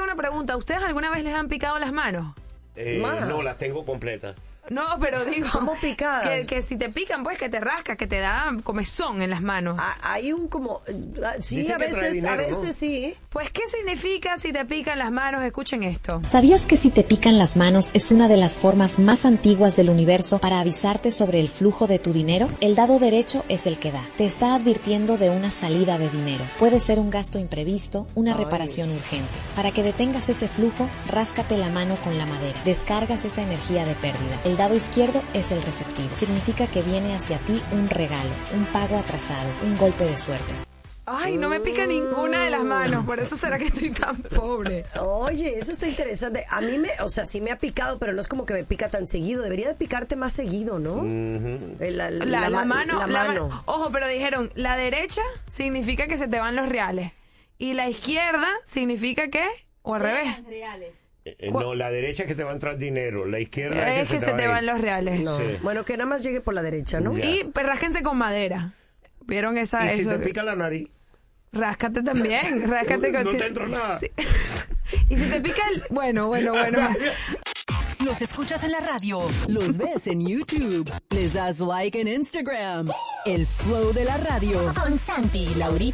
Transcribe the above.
una pregunta. ¿Ustedes alguna vez les han picado las manos? No, las tengo completas. No, pero digo... ¿Cómo picadas? Que si te pican, pues, que te rasca, que te da comezón en las manos. Hay un como... Sí, Dice a que trae veces, dinero, ¿no? sí. Pues, ¿qué significa si te pican las manos? Escuchen esto. ¿Sabías que si te pican las manos es una de las formas más antiguas del universo para avisarte sobre el flujo de tu dinero? El dado derecho es el que da. Te está advirtiendo de una salida de dinero. Puede ser un gasto imprevisto, una reparación urgente. Para que detengas ese flujo, ráscate la mano con la madera. Descargas esa energía de pérdida. El dado izquierdo es el receptivo. Significa que viene hacia ti un regalo, un pago atrasado, un golpe de suerte. Ay, no me pica ninguna de las manos, por eso será que estoy tan pobre. Oye, eso está interesante. A mí sí me ha picado, pero no es como que me pica tan seguido. Debería de picarte más seguido, ¿no? La mano. Ojo, pero dijeron, la derecha significa que se te van los reales. Y la izquierda significa que, o al revés. Reales. No, la derecha es que te va a entrar dinero, la izquierda Es que se te van los reales. No. Sí. Bueno, que nada más llegue por la derecha, ¿no? Ya. Y pues, rásquense con madera. ¿Vieron esa? ¿Y si eso? te pica la nariz? Ráscate también. Ráscate con... No te entró nada. Sí. Y si te pica el... Bueno. Los escuchas en la radio, los ves en YouTube, les das like en Instagram. El flow de la radio. Con Santi y Laurita.